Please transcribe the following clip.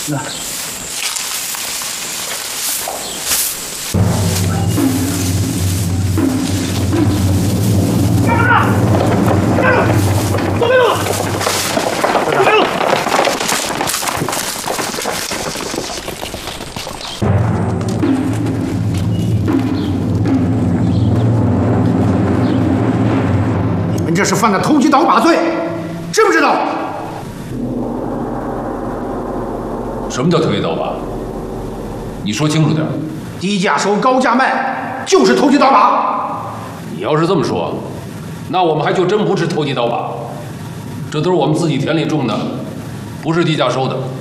这是犯了投机倒把罪，知不知道？ 什么叫投机倒把？你说清楚点。 低价收，高价卖，就是投机倒把。 你要是这么说，那我们还就真不是投机倒把，这都是我们自己田里种的，不是低价收的。